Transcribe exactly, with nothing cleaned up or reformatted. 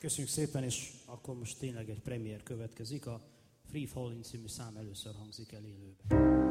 Köszönjük szépen, és akkor most tényleg egy premier következik. A Free Falling című szám először hangzik el élőben.